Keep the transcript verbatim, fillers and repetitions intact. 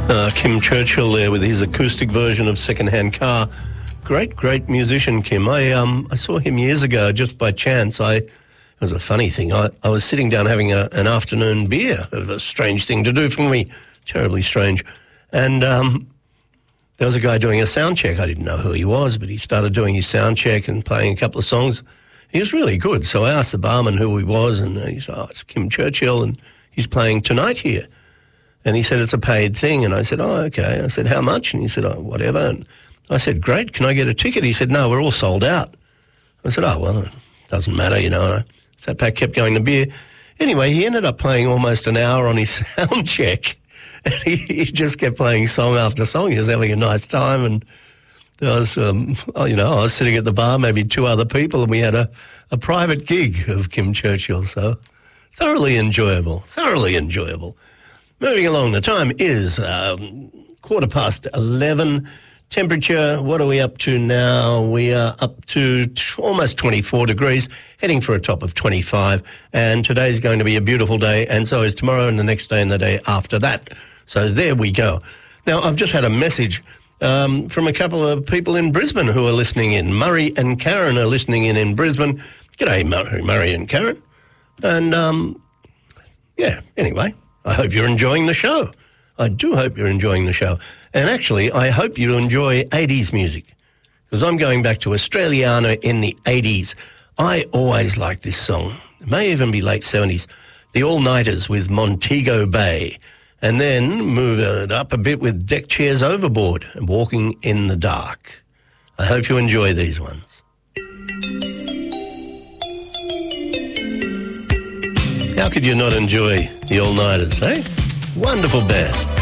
Uh, Kim Churchill there with his acoustic version of Secondhand Car. Great, great musician, Kim. I um I saw him years ago just by chance. I it was a funny thing. I, I was sitting down having a, an afternoon beer. It was a strange thing to do for me, terribly strange. And um, there was a guy doing a sound check. I didn't know who he was, but he started doing his sound check and playing a couple of songs. He was really good. So I asked the barman who he was, and he said, "Oh, it's Kim Churchill, and he's playing tonight here." And he said, "It's a paid thing." And I said, "Oh, okay." I said, "How much?" And he said, "Oh, whatever." And I said, "Great, can I get a ticket?" He said, "No, we're all sold out." I said, "Oh, well, it doesn't matter, you know." And I sat back, kept going to beer. Anyway, he ended up playing almost an hour on his sound check. And he, he just kept playing song after song. He was having a nice time. And I was, um, oh, you know, I was sitting at the bar, maybe two other people, and we had a, a private gig of Kim Churchill. So thoroughly enjoyable, thoroughly enjoyable. Moving along, the time is um, quarter past eleven. Temperature, what are we up to now? We are up to t- almost twenty-four degrees, heading for a top of twenty-five. And today's going to be a beautiful day, and so is tomorrow and the next day and the day after that. So there we go. Now, I've just had a message um, from a couple of people in Brisbane who are listening in. Murray and Karen are listening in in Brisbane. G'day, Murray, Murray and Karen. And, um, yeah, anyway, I hope you're enjoying the show. I do hope you're enjoying the show. And actually, I hope you enjoy eighties music, because I'm going back to Australiana in the eighties. I always liked this song. It may even be late seventies. The All-Nighters with Montego Bay. And then move it up a bit with Deck Chairs Overboard and Walking in the Dark. I hope you enjoy these ones. How could you not enjoy the All-Nighters, eh? Wonderful band.